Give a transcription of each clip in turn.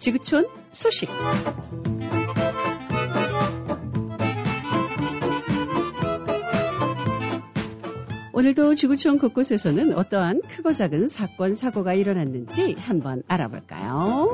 지구촌 소식. 오늘도 지구촌 곳곳에서는 어떠한 크고 작은 사건, 사고가 일어났는지 한번 알아볼까요?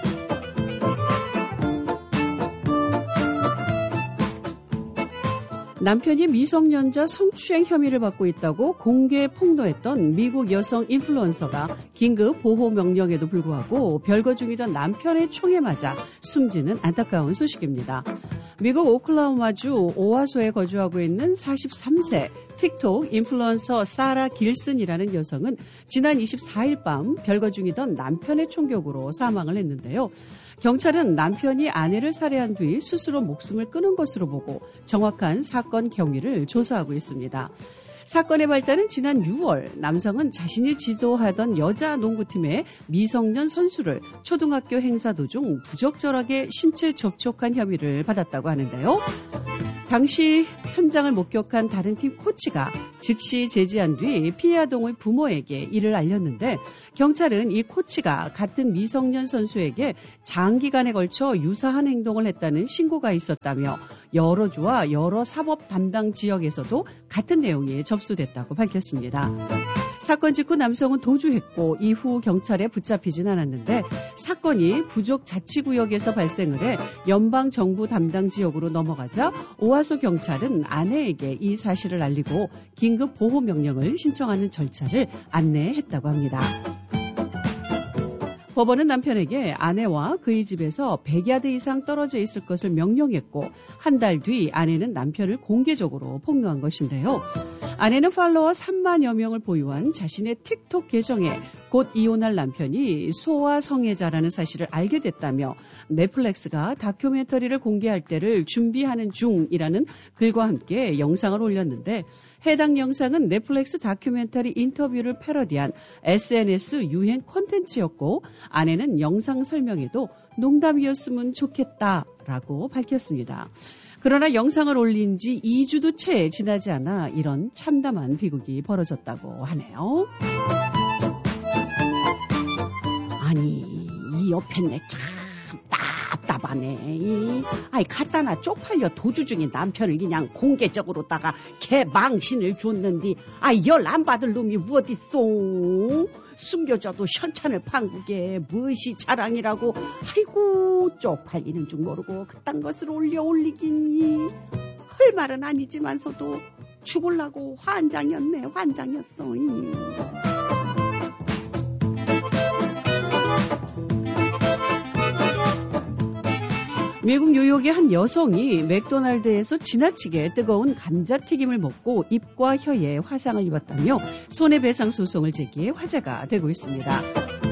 남편이 미성년자 성추행 혐의를 받고 있다고 공개 폭로했던 미국 여성 인플루언서가 긴급 보호 명령에도 불구하고 별거 중이던 남편의 총에 맞아 숨지는 안타까운 소식입니다. 미국 오클라호마주 오하소에 거주하고 있는 43세 틱톡 인플루언서 사라 길슨이라는 여성은 지난 24일 밤 별거 중이던 남편의 총격으로 사망을 했는데요. 경찰은 남편이 아내를 살해한 뒤 스스로 목숨을 끊은 것으로 보고 정확한 사건 경위를 조사하고 있습니다. 사건의 발단은 지난 6월 남성은 자신이 지도하던 여자 농구팀의 미성년 선수를 초등학교 행사 도중 부적절하게 신체 접촉한 혐의를 받았다고 하는데요. 당시 현장을 목격한 다른 팀 코치가 즉시 제지한 뒤 피해 아동의 부모에게 이를 알렸는데 경찰은 이 코치가 같은 미성년 선수에게 장기간에 걸쳐 유사한 행동을 했다는 신고가 있었다며 여러 주와 여러 사법 담당 지역에서도 같은 내용이 접수됐다고 밝혔습니다. 사건 직후 남성은 도주했고 이후 경찰에 붙잡히진 않았는데 사건이 부족 자치구역에서 발생을 해 연방정부 담당 지역으로 넘어가자 오하소 경찰은 아내에게 이 사실을 알리고 긴급 보호 명령을 신청하는 절차를 안내했다고 합니다. 법원은 남편에게 아내와 그의 집에서 100야드 이상 떨어져 있을 것을 명령했고 한 달 뒤 아내는 남편을 공개적으로 폭로한 것인데요. 아내는 팔로워 3만여 명을 보유한 자신의 틱톡 계정에 곧 이혼할 남편이 소아 성애자라는 사실을 알게 됐다며 넷플릭스가 다큐멘터리를 공개할 때를 준비하는 중이라는 글과 함께 영상을 올렸는데 해당 영상은 넷플릭스 다큐멘터리 인터뷰를 패러디한 SNS 유행 콘텐츠였고 아내는 영상 설명에도 농담이었으면 좋겠다라고 밝혔습니다. 그러나 영상을 올린 지 2주도 채 지나지 않아 이런 참담한 비극이 벌어졌다고 하네요. 아니 이 옆에 내 참 답답하네. 아이 갖다나 쪽팔려 도주 중인 남편을 그냥 공개적으로다가 개망신을 줬는데 열 안 받을 놈이 어딨어. 숨겨져도 현찬을 판국에 무엇이 자랑이라고. 아이고 쪽팔리는 줄 모르고 그딴 것을 올리긴 할 말은 아니지만서도 죽을라고 환장이었어. 미국 뉴욕의 한 여성이 맥도날드에서 지나치게 뜨거운 감자튀김을 먹고 입과 혀에 화상을 입었다며 손해배상 소송을 제기해 화제가 되고 있습니다.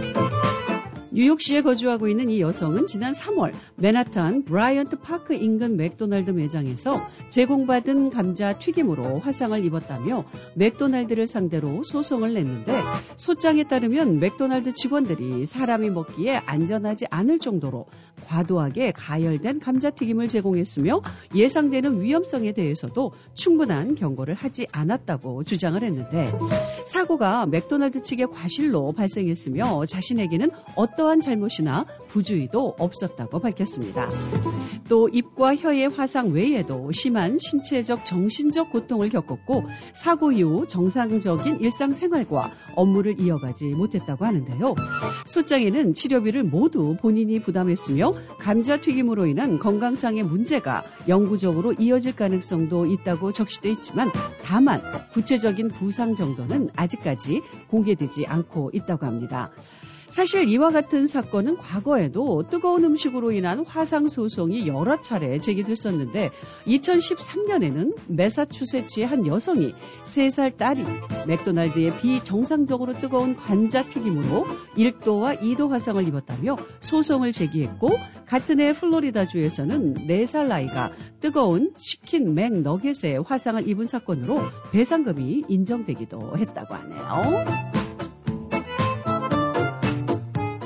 뉴욕시에 거주하고 있는 이 여성은 지난 3월 맨하탄 브라이언트 파크 인근 맥도날드 매장에서 제공받은 감자튀김으로 화상을 입었다며 맥도날드를 상대로 소송을 냈는데 소장에 따르면 맥도날드 직원들이 사람이 먹기에 안전하지 않을 정도로 과도하게 가열된 감자튀김을 제공했으며 예상되는 위험성에 대해서도 충분한 경고를 하지 않았다고 주장을 했는데 사고가 맥도날드 측의 과실로 발생했으며 자신에게는 어떠한 잘못이나 부주의도 없었다고 밝혔습니다. 또 입과 혀의 화상 외에도 심한 신체적 정신적 고통을 겪었고 사고 이후 정상적인 일상생활과 업무를 이어가지 못했다고 하는데요. 소장에는 치료비를 모두 본인이 부담했으며 감자튀김으로 인한 건강상의 문제가 영구적으로 이어질 가능성도 있다고 적시돼 있지만 다만 구체적인 부상 정도는 아직까지 공개되지 않고 있다고 합니다. 사실 이와 같은 사건은 과거에도 뜨거운 음식으로 인한 화상 소송이 여러 차례 제기됐었는데 2013년에는 매사추세츠의 한 여성이 3살 딸이 맥도날드의 비정상적으로 뜨거운 감자튀김으로 1도와 2도 화상을 입었다며 소송을 제기했고 같은 해 플로리다주에서는 4살 아이가 뜨거운 치킨 맥너겟에 화상을 입은 사건으로 배상금이 인정되기도 했다고 하네요.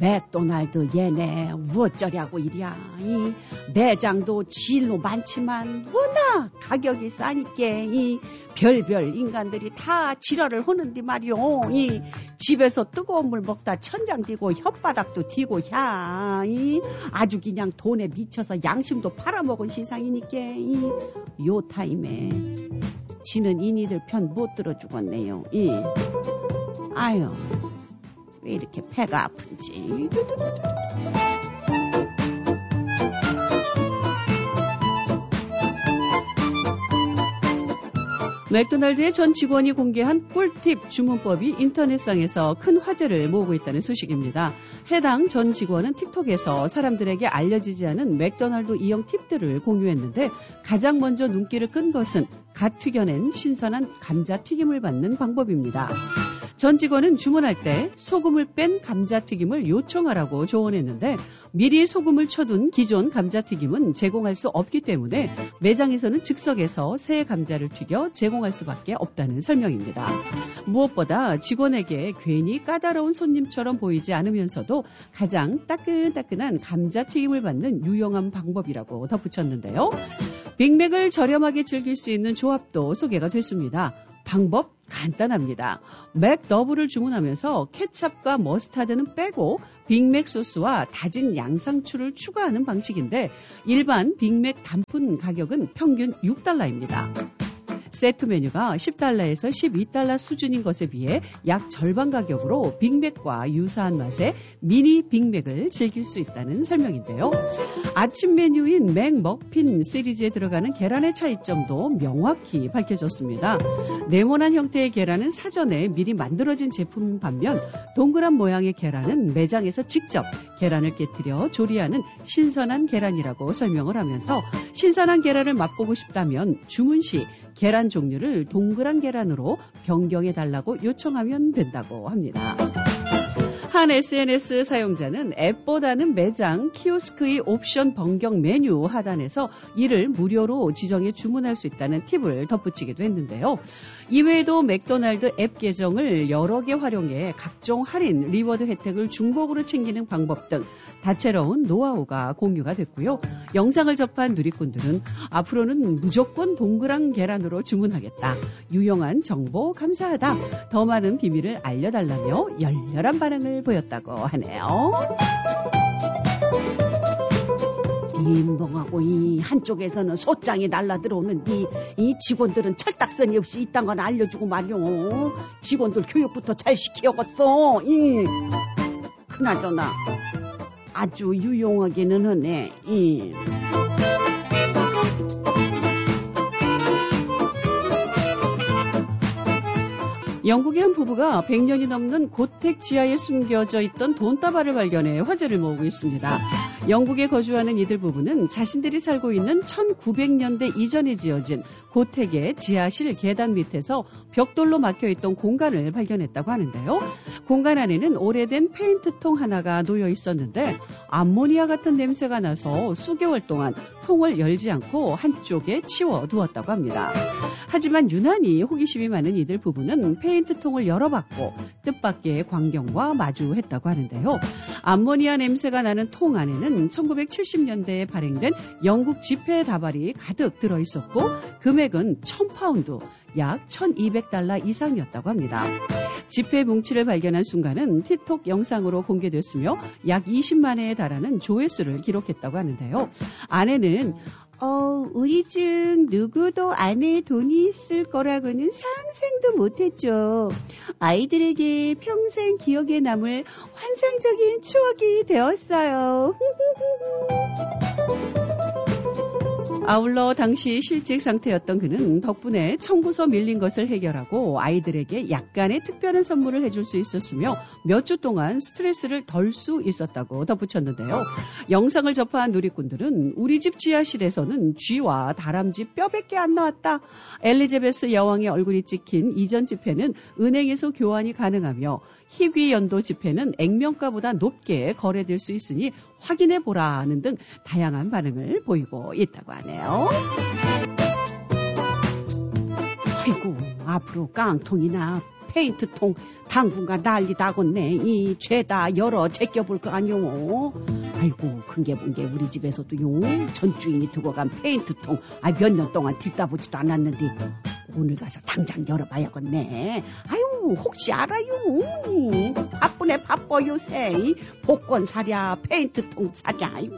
맥도날드 얘네 어쩌냐고 이랴. 이 매장도 진로 많지만 워낙 가격이 싸니까 이 별별 인간들이 다 지랄을 하는데 말이오. 이 집에서 뜨거운 물 먹다 천장 뛰고 혓바닥도 뛰고 이 아주 그냥 돈에 미쳐서 양심도 팔아먹은 세상이니까 요 타임에 지는 이니들 편 못 들어 죽었네요. 아유 왜 이렇게 배가 아픈지. 맥도날드의 전 직원이 공개한 꿀팁 주문법이 인터넷상에서 큰 화제를 모으고 있다는 소식입니다. 해당 전 직원은 틱톡에서 사람들에게 알려지지 않은 맥도날드 이용 팁들을 공유했는데 가장 먼저 눈길을 끈 것은 갓 튀겨낸 신선한 감자튀김을 받는 방법입니다. 전 직원은 주문할 때 소금을 뺀 감자튀김을 요청하라고 조언했는데 미리 소금을 쳐둔 기존 감자튀김은 제공할 수 없기 때문에 매장에서는 즉석에서 새 감자를 튀겨 제공할 수밖에 없다는 설명입니다. 무엇보다 직원에게 괜히 까다로운 손님처럼 보이지 않으면서도 가장 따끈따끈한 감자튀김을 받는 유용한 방법이라고 덧붙였는데요. 빅맥을 저렴하게 즐길 수 있는 조합도 소개가 됐습니다. 방법 간단합니다. 맥 더블을 주문하면서 케찹과 머스타드는 빼고 빅맥 소스와 다진 양상추를 추가하는 방식인데 일반 빅맥 단품 가격은 평균 $6입니다. 세트 메뉴가 $10에서 $12 수준인 것에 비해 약 절반 가격으로 빅맥과 유사한 맛의 미니 빅맥을 즐길 수 있다는 설명인데요. 아침 메뉴인 맥 머핀 시리즈에 들어가는 계란의 차이점도 명확히 밝혀졌습니다. 네모난 형태의 계란은 사전에 미리 만들어진 제품인 반면 동그란 모양의 계란은 매장에서 직접 계란을 깨트려 조리하는 신선한 계란이라고 설명을 하면서 신선한 계란을 맛보고 싶다면 주문 시 계란 종류를 동그란 계란으로 변경해달라고 요청하면 된다고 합니다. 한 SNS 사용자는 앱보다는 매장 키오스크의 옵션 변경 메뉴 하단에서 이를 무료로 지정해 주문할 수 있다는 팁을 덧붙이기도 했는데요. 이외에도 맥도날드 앱 계정을 여러 개 활용해 각종 할인, 리워드 혜택을 중복으로 챙기는 방법 등 다채로운 노하우가 공유가 됐고요. 영상을 접한 누리꾼들은 앞으로는 무조건 동그란 계란으로 주문하겠다. 유용한 정보 감사하다. 더 많은 비밀을 알려달라며 열렬한 반응을 보였다고 하네요. 임봉하고 이 한쪽에서는 소장이 날라 들어오는데 이 직원들은 철딱서니 없이 이딴 건 알려주고 말이오. 직원들 교육부터 잘 시키어갔어. 그나저나 아주 유용하기는 하네. 영국의 한 부부가 100년이 넘는 고택 지하에 숨겨져 있던 돈다발을 발견해 화제를 모으고 있습니다. 영국에 거주하는 이들 부부는 자신들이 살고 있는 1900년대 이전에 지어진 고택의 지하실 계단 밑에서 벽돌로 막혀있던 공간을 발견했다고 하는데요. 공간 안에는 오래된 페인트통 하나가 놓여 있었는데 암모니아 같은 냄새가 나서 수개월 동안 통을 열지 않고 한쪽에 치워두었다고 합니다. 하지만 유난히 호기심이 많은 이들 부부는 페인트통을 열어봤고 뜻밖의 광경과 마주했다고 하는데요. 암모니아 냄새가 나는 통 안에는 1970년대에 발행된 영국 지폐 다발이 가득 들어있었고 금액은 1000파운드, 약 $1200 이상이었다고 합니다. 지폐 뭉치를 발견한 순간은 틱톡 영상으로 공개됐으며 약 20만 회에 달하는 조회수를 기록했다고 하는데요. 안에는 우리 중 누구도 안에 돈이 있을 거라고는 상상도 못했죠. 아이들에게 평생 기억에 남을 환상적인 추억이 되었어요. 아울러 당시 실직 상태였던 그는 덕분에 청구서 밀린 것을 해결하고 아이들에게 약간의 특별한 선물을 해줄 수 있었으며 몇 주 동안 스트레스를 덜 수 있었다고 덧붙였는데요. 영상을 접한 누리꾼들은 우리 집 지하실에서는 쥐와 다람쥐 뼈밖에 안 나왔다. 엘리자베스 여왕의 얼굴이 찍힌 이전 지폐는 은행에서 교환이 가능하며 희귀 연도 지폐는 액면가보다 높게 거래될 수 있으니 확인해보라는 등 다양한 반응을 보이고 있다고 하네요. 아이고, 앞으로 깡통이나 페인트통 당분간 난리다겠네. 이 죄다 열어 제껴볼 거 아니오. 아이고 큰게본게 우리 집에서도요 전주인이 두고 간 페인트통 몇 년 동안 들다보지도 않았는데 오늘 가서 당장 열어봐야겠네. 아유 혹시 알아요? 바쁘네 바빠 요새. 복권 사랴 페인트통 사랴. 아이고.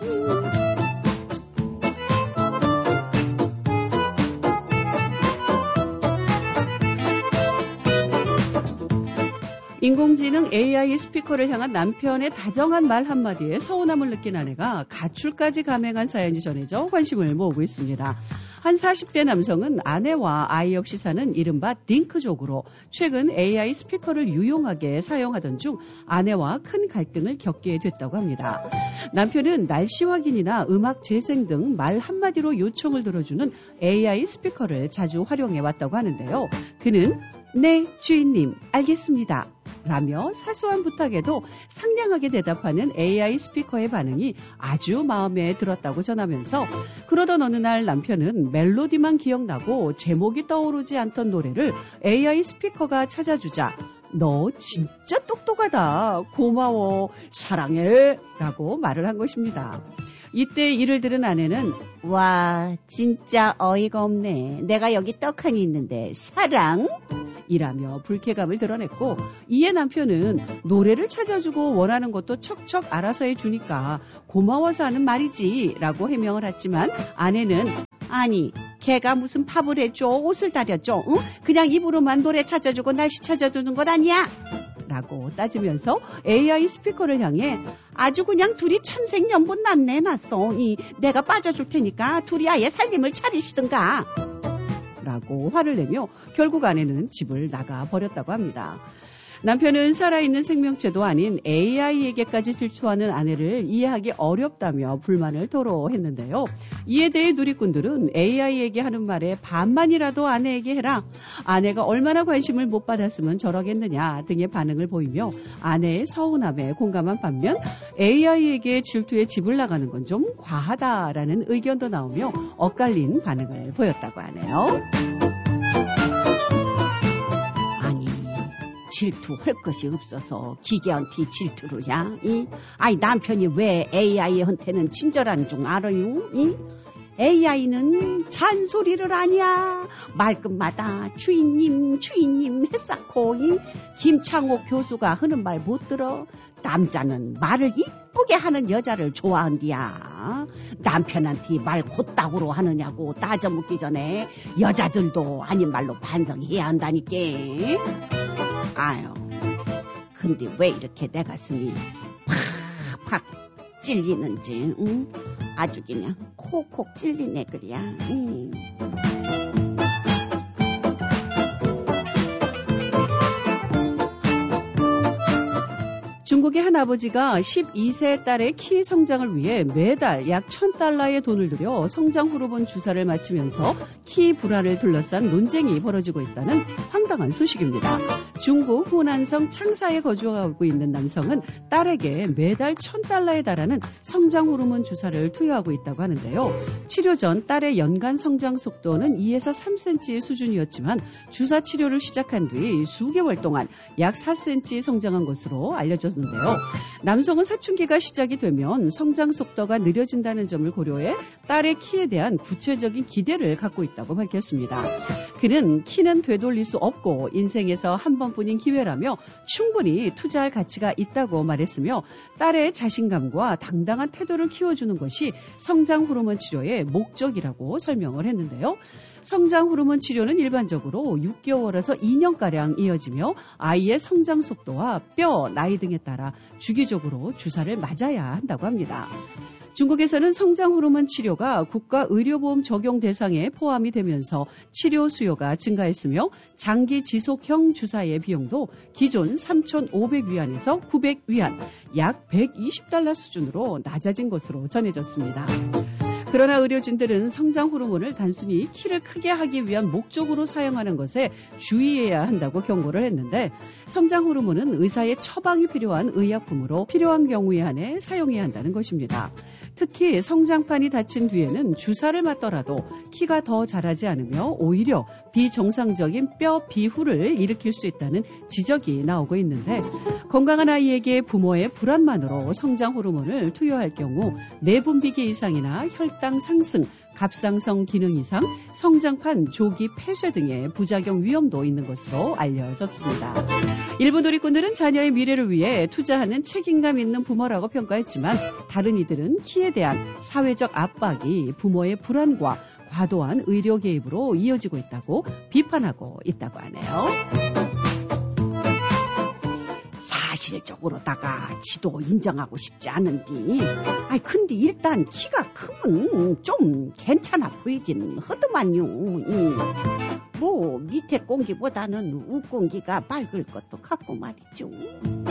인공지능 AI 스피커를 향한 남편의 다정한 말 한마디에 서운함을 느낀 아내가 가출까지 감행한 사연이 전해져 관심을 모으고 있습니다. 한 40대 남성은 아내와 아이 없이 사는 이른바 딩크족으로 최근 AI 스피커를 유용하게 사용하던 중 아내와 큰 갈등을 겪게 됐다고 합니다. 남편은 날씨 확인이나 음악 재생 등 말 한마디로 요청을 들어주는 AI 스피커를 자주 활용해 왔다고 하는데요. 그는 네, 주인님, 알겠습니다. 라며 사소한 부탁에도 상냥하게 대답하는 AI 스피커의 반응이 아주 마음에 들었다고 전하면서 그러던 어느 날 남편은 멜로디만 기억나고 제목이 떠오르지 않던 노래를 AI 스피커가 찾아주자 너 진짜 똑똑하다. 고마워. 사랑해. 라고 말을 한 것입니다. 이때 이를 들은 아내는 와 진짜 어이가 없네. 내가 여기 떡하니 있는데 사랑? 이라며 불쾌감을 드러냈고 이에 남편은 노래를 찾아주고 원하는 것도 척척 알아서 해주니까 고마워서 하는 말이지 라고 해명을 했지만 아내는 아니 걔가 무슨 팝을 해줘 옷을 다려줘 응? 그냥 입으로만 노래 찾아주고 날씨 찾아주는 것 아니야? 라고 따지면서 AI 스피커를 향해 아주 그냥 둘이 천생연분 났네 났어. 내가 빠져줄 테니까 둘이 아예 살림을 차리시든가 라고 화를 내며 결국 아내는 집을 나가 버렸다고 합니다. 남편은 살아있는 생명체도 아닌 AI에게까지 질투하는 아내를 이해하기 어렵다며 불만을 토로했는데요. 이에 대해 누리꾼들은 AI에게 하는 말에 반만이라도 아내에게 해라. 아내가 얼마나 관심을 못 받았으면 저러겠느냐 등의 반응을 보이며 아내의 서운함에 공감한 반면 AI에게 질투에 집을 나가는 건 좀 과하다라는 의견도 나오며 엇갈린 반응을 보였다고 하네요. 질투할 것이 없어서 기계한테 질투를야? 아이 남편이 왜 AI한테는 친절한 줄 알아요? AI는 잔소리를 하냐? 말끝마다 주인님 했사코. 김창옥 교수가 하는 말 못 들어? 남자는 말을 이쁘게 하는 여자를 좋아한디야. 남편한테 말 곧다구로 하느냐고 따져 묻기 전에 여자들도 아닌 말로 반성해야 한다니까. 아유, 근데 왜 이렇게 내 가슴이 팍팍 찔리는지, 응? 아주 그냥 콕콕 찔리네 그래야. 중국의 한 아버지가 12세 딸의 키 성장을 위해 매달 약 $1,000의 돈을 들여 성장 호르몬 주사를 맞추면서 키 불안을 둘러싼 논쟁이 벌어지고 있다는 황당한 소식입니다. 중국 후난성 창사에 거주하고 있는 남성은 딸에게 매달 $1,000에 달하는 성장 호르몬 주사를 투여하고 있다고 하는데요. 치료 전 딸의 연간 성장 속도는 2에서 3cm 수준이었지만 주사 치료를 시작한 뒤 수개월 동안 약 4cm 성장한 것으로 알려졌습니다. 남성은 사춘기가 시작이 되면 성장 속도가 느려진다는 점을 고려해 딸의 키에 대한 구체적인 기대를 갖고 있다고 밝혔습니다. 그는 키는 되돌릴 수 없고 인생에서 한 번뿐인 기회라며 충분히 투자할 가치가 있다고 말했으며 딸의 자신감과 당당한 태도를 키워주는 것이 성장 호르몬 치료의 목적이라고 설명을 했는데요. 성장 호르몬 치료는 일반적으로 6개월에서 2년가량 이어지며 아이의 성장 속도와 뼈, 나이 등에 따라 주기적으로 주사를 맞아야 한다고 합니다. 중국에서는 성장 호르몬 치료가 국가 의료보험 적용 대상에 포함이 되면서 치료 수요가 증가했으며 장기 지속형 주사의 비용도 기존 3,500위안에서 900위안, 약 $120 수준으로 낮아진 것으로 전해졌습니다. 그러나 의료진들은 성장 호르몬을 단순히 키를 크게 하기 위한 목적으로 사용하는 것에 주의해야 한다고 경고를 했는데 성장 호르몬은 의사의 처방이 필요한 의약품으로 필요한 경우에 한해 사용해야 한다는 것입니다. 특히 성장판이 닫힌 뒤에는 주사를 맞더라도 키가 더 자라지 않으며 오히려 비정상적인 뼈 비후를 일으킬 수 있다는 지적이 나오고 있는데 건강한 아이에게 부모의 불안만으로 성장 호르몬을 투여할 경우 내분비계 이상이나 혈당 상승, 갑상선 기능 이상, 성장판 조기 폐쇄 등의 부작용 위험도 있는 것으로 알려졌습니다. 일부 누리꾼들은 자녀의 미래를 위해 투자하는 책임감 있는 부모라고 평가했지만 다른 이들은 키에 대한 사회적 압박이 부모의 불안과 과도한 의료 개입으로 이어지고 있다고 비판하고 있다고 하네요. 사실적으로다가 지도 인정하고 싶지 않은디. 근데 일단 키가 크면 좀 괜찮아 보이긴 하더만요. 뭐 밑에 공기보다는 윗공기가 맑을 것도 같고 말이죠.